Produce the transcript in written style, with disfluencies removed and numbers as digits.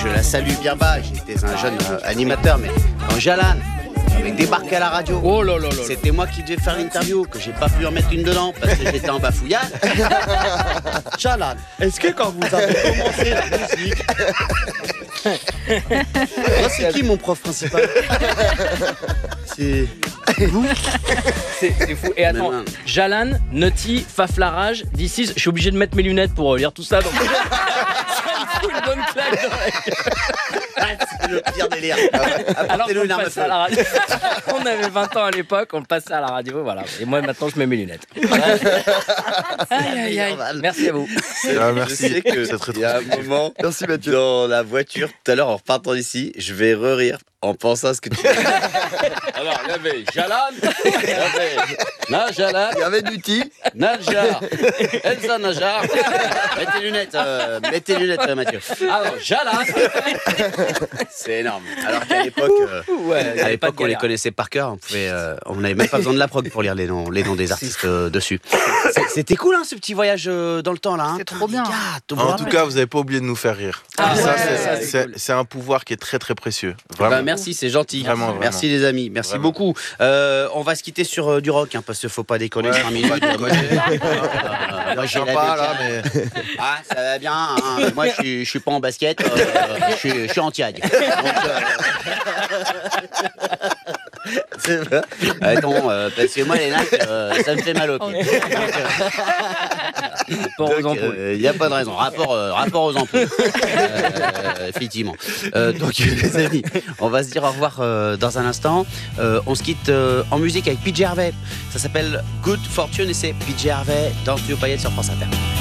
je la salue bien bas. J'étais un jeune animateur, mais quand Jalan avait débarqué à la radio, c'était moi qui devais faire l'interview, que j'ai pas pu en mettre une dedans parce que j'étais en bafouillade. Jalan, est-ce que quand vous avez commencé la musique, c'est qui mon prof principal? C'est vous. C'est fou. Et attends, Jalan, Nutty, Faflarage, This je suis obligé de mettre mes lunettes pour lire tout ça. Donc... ça me fout une bonne claque dans la gueule. C'est le pire délire. Alors qu'on passait à la radio. On avait 20 ans à l'époque, on passait à la radio, voilà. Et moi maintenant je mets mes lunettes. Aïe, aïe, aïe. Merci à vous. Merci. Je sais que c'est très il y a un moment Merci Mathieu. dans la voiture, tout à l'heure en repartant d'ici, je vais rire en pensant à ce que tu dis. Alors, il y avait Jalan, il y avait Najalan, Il y avait du thé. Najar, Elsa Najar. Mettez les lunettes, Mathieu. Alors, Jalan. C'est énorme. Alors qu'à l'époque, on les connaissait par cœur. On n'avait même pas besoin de la prog pour lire les noms des artistes dessus. C'était cool, hein, ce petit voyage dans le temps là. Hein. C'est trop bien. En tout cas, vous n'avez pas oublié de nous faire rire. Ah, ça, ouais, c'est un pouvoir qui est très très précieux. Vraiment. Merci, c'est gentil. Vraiment. Merci les amis, merci Vraiment. beaucoup. On va se quitter sur du rock, hein, parce qu'il ne faut pas déconner 5 minutes. Je sais pas là, mais. Ah, ça va bien. Hein. Moi, je suis pas en basket. Je suis en tiag. C'est vrai. Attends, parce que moi les nattes, ça me fait mal au pied. Il n'y a pas de raison. Rapport aux ampoules. Effectivement. Donc les amis, on va se dire au revoir dans un instant. On se quitte en musique avec PJ Harvey. Ça s'appelle Good Fortune et c'est PJ Harvey dans Studio Payette sur France Inter.